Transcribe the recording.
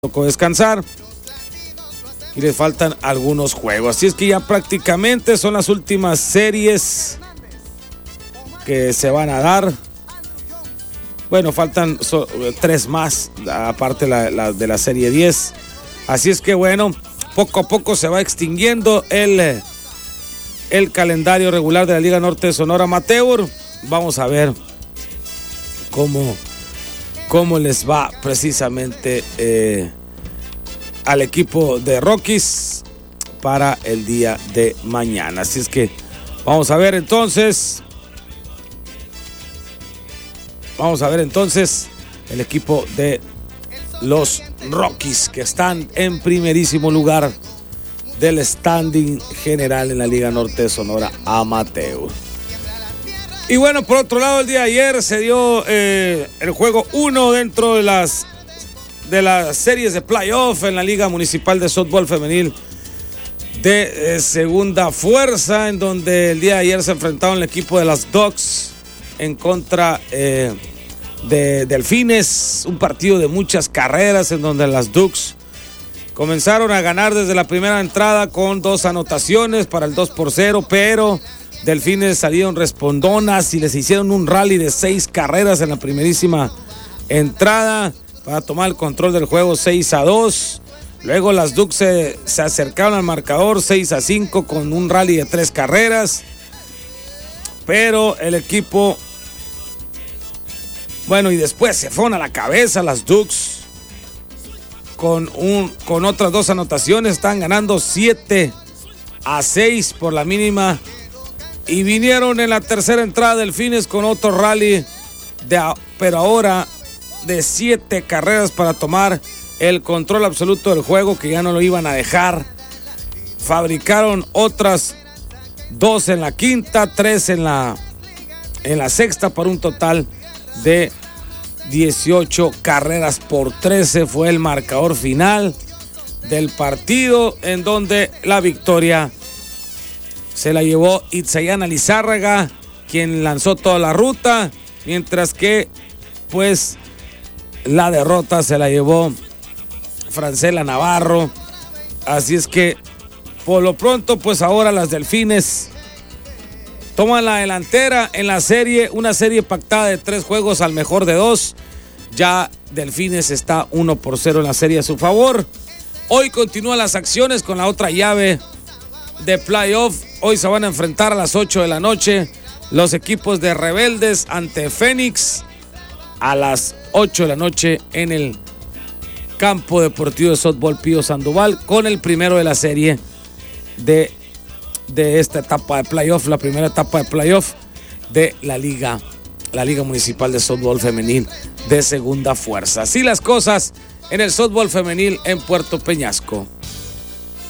tocó descansar y les faltan algunos juegos. Así es que ya prácticamente son las últimas series que se van a dar. Bueno, faltan 3 más, aparte de la serie 10. Así es que bueno, poco a poco se va extinguiendo el calendario regular de la Liga Norte de Sonora Amateur. Vamos a ver cómo les va precisamente al equipo de Rockies para el día de mañana. Así es que vamos a ver entonces el equipo de los Rockies, que están en primerísimo lugar del standing general en la Liga Norte de Sonora Amateur. Y bueno, por otro lado, el día de ayer se dio el juego 1 dentro de las series de playoff en la Liga Municipal de Softball Femenil de segunda fuerza, en donde el día de ayer se enfrentaron el equipo de las Ducks en contra de Delfines, un partido de muchas carreras en donde las Ducks comenzaron a ganar desde la primera entrada con 2 anotaciones para el 2-0, pero Delfines salieron respondonas y les hicieron un rally de 6 carreras en la primerísima entrada para tomar el control del juego 6-2. Luego las Ducks se acercaron al marcador 6-5 con un rally de 3 carreras, pero el equipo, bueno, y después se fueron a la cabeza las Ducks con otras 2 anotaciones. Están ganando 7-6 por la mínima. Y vinieron en la tercera entrada Delfines con otro rally, pero ahora de 7 carreras para tomar el control absoluto del juego, que ya no lo iban a dejar. Fabricaron otras 2 en la quinta, 3 en la sexta, para un total de 18 carreras por 13. Fue el marcador final del partido, en donde la victoria se la llevó Itzayana Lizárraga, quien lanzó toda la ruta, mientras que pues la derrota se la llevó Francela Navarro. Así es que por lo pronto pues ahora las Delfines toman la delantera en la serie, una serie pactada de 3 juegos al mejor de 2. Ya Delfines está 1-0 en la serie a su favor. Hoy continúan las acciones con la otra llave de playoff. Hoy se van a enfrentar a las 8 de la noche los equipos de Rebeldes ante Fénix a las 8 de la noche en el campo deportivo de softball Pío Sandoval, con el primero de la serie de esta etapa de playoff, la primera etapa de playoff de la Liga Municipal de Softball Femenil de segunda fuerza. Así las cosas en el softball femenil en Puerto Peñasco.